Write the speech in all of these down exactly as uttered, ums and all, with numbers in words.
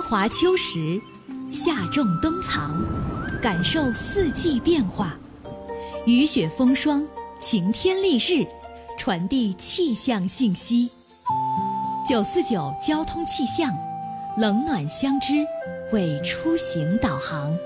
华秋实，夏种冬藏，感受四季变化。雨雪风霜，晴天丽日，传递气象信息。九四九交通气象，冷暖相知，为出行导航。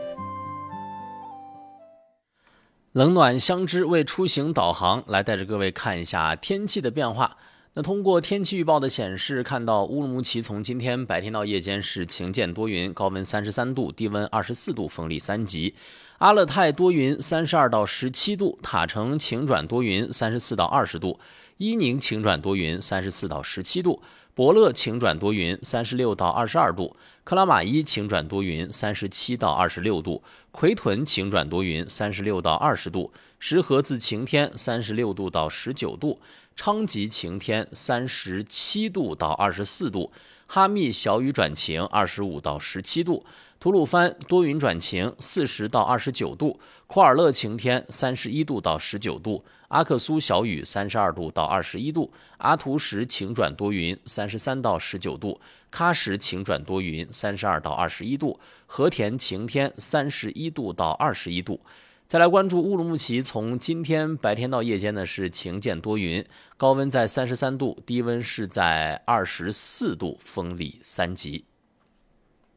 冷暖相知，为出行导航，来带着各位看一下天气的变化。那通过天气预报的显示，看到乌鲁木齐从今天白天到夜间是晴间多云，高温三十三度，低温二十四度，风力三级。阿勒泰多云，三十二到十七度；塔城晴转多云，三十四到二十度；伊宁晴转多云，三十四到十七度；博乐晴转多云，三十六到二十二度；克拉玛依晴转多云，三十七到二十六度；奎屯晴转多云，三十六到二十度；石河子晴天，三十六度到十九度；昌吉晴天，三十七度到二十四度；哈密小雨转晴，二十五到十七度；吐鲁番多云转晴，四十到二十九度；库尔勒晴天，三十一度到十九度；阿克苏小雨，三十二度到二十一度；阿图什晴转多云，三十三到十九度；喀什晴转多云，三十二到二十一度；和田晴天，三十一度到二十一度。再来关注乌鲁木齐，从今天白天到夜间呢是晴间多云，高温在三十三度，低温是在二十四度，风力三级。